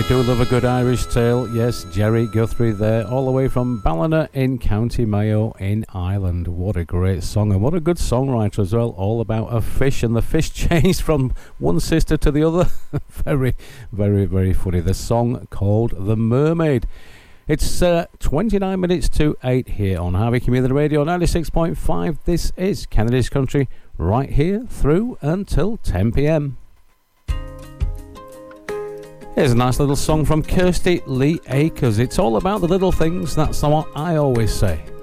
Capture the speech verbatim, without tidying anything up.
do love a good Irish tale. Yes, Jerry Guthrie there, all the way from Ballina in County Mayo in Ireland. What a great song, and what a good songwriter as well, all about a fish, and the fish changed from one sister to the other. Very, very, very funny. The song called The Mermaid. It's uh, twenty-nine minutes to eight here on Harvey Community Radio ninety-six point five. This is Kennedy's Country, right here through until ten p.m. Here's a nice little song from Kirsty Lee Akers. It's all about the little things, that's what I always say.